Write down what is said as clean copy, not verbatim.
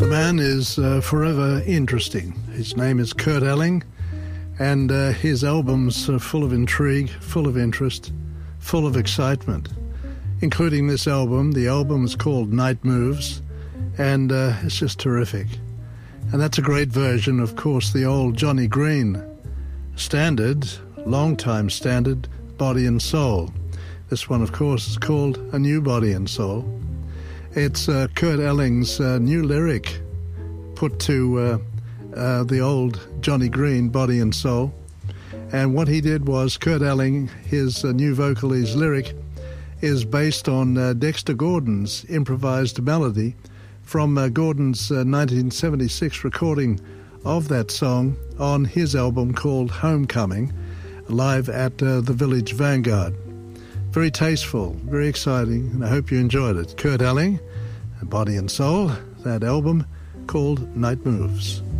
The man is forever interesting. His name is Kurt Elling, and his albums are full of intrigue, full of interest, full of excitement, including this album. The album is called Night Moves, and it's just terrific. And that's a great version, of course, the old Johnny Green standard, long-time standard, Body and Soul. This one, of course, is called A New Body and Soul. It's Kurt Elling's new lyric put to the old Johnny Green, Body and Soul. And what he did was, Kurt Elling, his new vocalese lyric, is based on Dexter Gordon's improvised melody from Gordon's 1976 recording of that song on his album called Homecoming, live at the Village Vanguard. Very tasteful, very exciting, and I hope you enjoyed it. Kurt Elling, Body and Soul, that album called Night Moves.